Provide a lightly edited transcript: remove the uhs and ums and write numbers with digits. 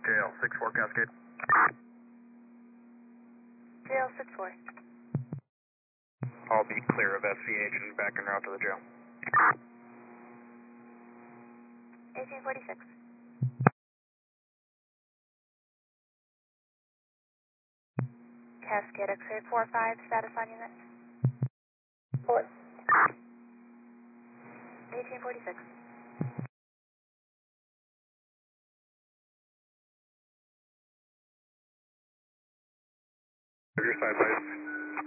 JL 64 Cascade. JL 64. I'll be clear of SVH and back en route to the jail. 1846. Cascade X-ray 45, status on unit. 1846. Your side, please.